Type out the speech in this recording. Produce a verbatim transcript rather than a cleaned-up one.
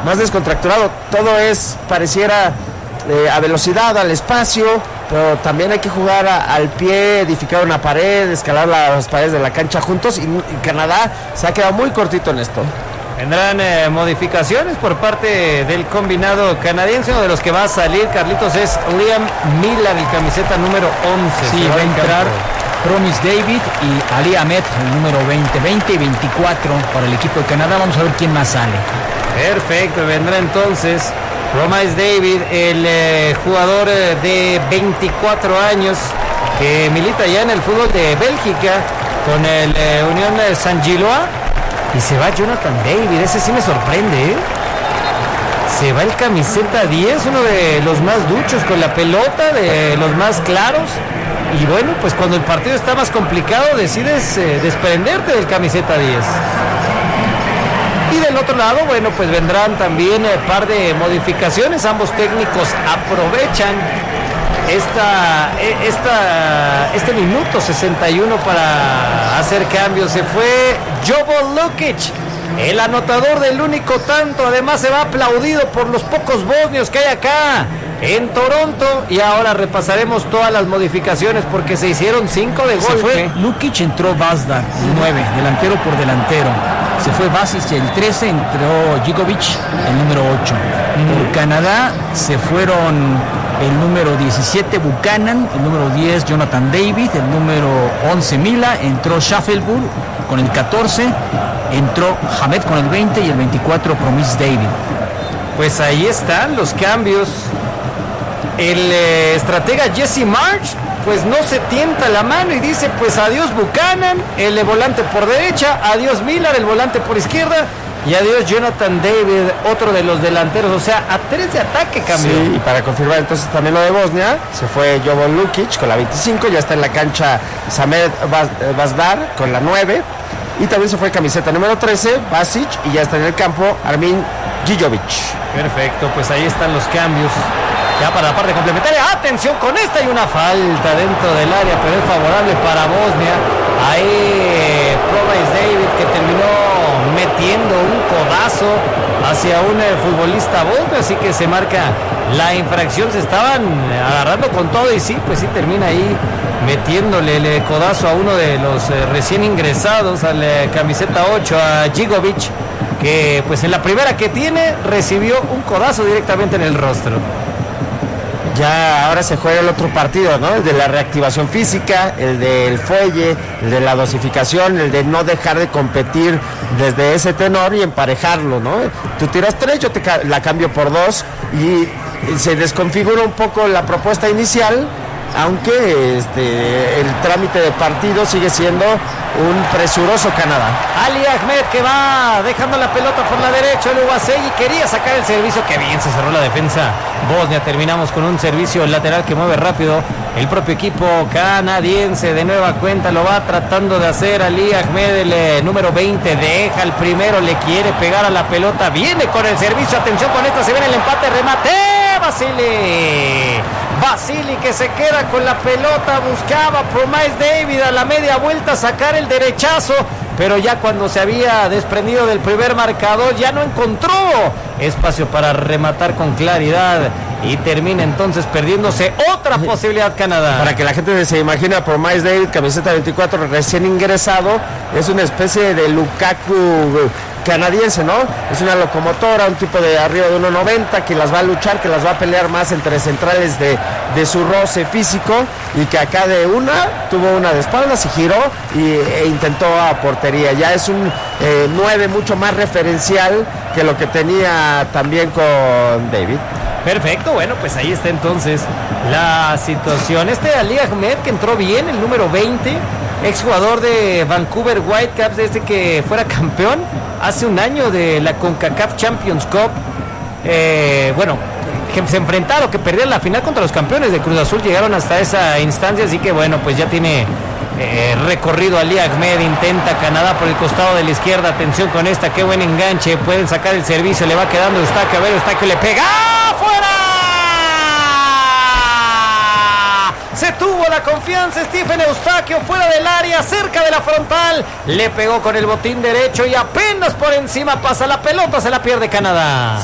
más descontracturado. Todo es, pareciera, eh, a velocidad, al espacio, pero también hay que jugar a, al pie, edificar una pared, escalar las paredes de la cancha juntos, y, y Canadá se ha quedado muy cortito en esto. Vendrán eh, modificaciones por parte del combinado canadiense. Uno de los que va a salir, Carlitos, es Liam Miller, el camiseta número once. Sí, va a entrar Promise David y Ali Ahmed, el número veinte, veinte y veinticuatro para el equipo de Canadá. Vamos a ver quién más sale. Perfecto, vendrá entonces Promise David, el eh, jugador eh, de veinticuatro años que milita ya en el fútbol de Bélgica con el eh, Unión Saint-Gilloise. Y se va Jonathan David, ese sí me sorprende, ¿eh? Se va el camiseta diez, uno de los más duchos con la pelota, de los más claros. Y bueno, pues cuando el partido está más complicado decides eh, desprenderte del camiseta diez. Y del otro lado, bueno, pues vendrán también un eh, par de modificaciones. Ambos técnicos aprovechan esta, esta, este minuto sesenta y uno para hacer cambios. Se fue Jovo Lukic, el anotador del único tanto. Además se va aplaudido por los pocos bosnios que hay acá en Toronto. Y ahora repasaremos todas las modificaciones porque se hicieron cinco de golpe. Se fue Lukic, entró Vazda, el nueve, delantero por delantero. Se fue Vasic, el trece, entró Gigovic, el número ocho. Mm. Por Canadá se fueron el número diecisiete Buchanan, el número diez Jonathan David, el número once Mila, entró Schaffelburg con el catorce, entró Hamed con el veinte y el veinticuatro Promise David. Pues ahí están los cambios. El eh, estratega Jesse March pues no se tienta la mano y dice pues adiós Buchanan, el volante por derecha, adiós Miller, el volante por izquierda, y adiós Jonathan David, otro de los delanteros. O sea, a tres de ataque cambió. Sí, y para confirmar entonces también lo de Bosnia, se fue Jovo Lukic con la veinticinco, ya está en la cancha Samed Vazdar con la nueve, y también se fue camiseta número trece, Vasic, y ya está en el campo Armin Gijovic. Perfecto, pues ahí están los cambios. Ya para la parte complementaria, atención con esta, y una falta dentro del área, pero es favorable para Bosnia. Ahí Promise David, que terminó metiendo un codazo hacia un eh, futbolista bosnio, así que se marca la infracción. Se estaban agarrando con todo y sí, pues sí termina ahí metiéndole el codazo a uno de los eh, recién ingresados, al eh, camiseta ocho, a Gigovic, que pues en la primera que tiene recibió un codazo directamente en el rostro. Ya ahora se juega el otro partido, ¿no? El de la reactivación física, el del fuelle, el de la dosificación, el de no dejar de competir desde ese tenor y emparejarlo, ¿no? Tú tiras tres, yo te ca- la cambio por dos, y se desconfigura un poco la propuesta inicial, aunque este, el trámite de partido sigue siendo un presuroso Canadá. Ali Ahmed, que va dejando la pelota por la derecha, el Uwasegui quería sacar el servicio, que bien se cerró la defensa Bosnia. Terminamos con un servicio lateral que mueve rápido el propio equipo canadiense. De nueva cuenta lo va tratando de hacer Ali Ahmed, el eh, número veinte, deja el primero, le quiere pegar a la pelota, viene con el servicio, atención con esta, se viene el empate, remate, Vasily Vasily que se queda con la pelota, buscaba Promise David a la media vuelta sacar el derechazo, pero ya cuando se había desprendido del primer marcador ya no encontró espacio para rematar con claridad, y termina entonces perdiéndose otra posibilidad Canadá. Para que la gente se imagine, Promise David, camiseta veinticuatro, recién ingresado, es una especie de Lukaku canadiense, ¿no? Es una locomotora, un tipo de arriba de uno noventa, que las va a luchar, que las va a pelear más entre centrales de, de su roce físico, y que acá de una tuvo una de espaldas y giró y, e intentó a portería. Ya es un eh, nueve mucho más referencial que lo que tenía también con David. Perfecto, bueno, pues ahí está entonces la situación. Este Ali Ahmed, que entró bien, el número veinte, exjugador de Vancouver Whitecaps, desde que fuera campeón hace un año de la CONCACAF Champions Cup. Eh, bueno, que se enfrentaron, que perdieron la final contra los campeones de Cruz Azul, llegaron hasta esa instancia, así que bueno, pues ya tiene eh, recorrido Ali Ahmed. Intenta Canadá por el costado de la izquierda, atención con esta, qué buen enganche, pueden sacar el servicio, le va quedando Eustaquio, a ver, Eustaquio le pega, ¡fuera! Se tuvo la confianza Stephen Eustaquio, fuera del área, cerca de la frontal, le pegó con el botín derecho y apenas por encima pasa la pelota, se la pierde Canadá.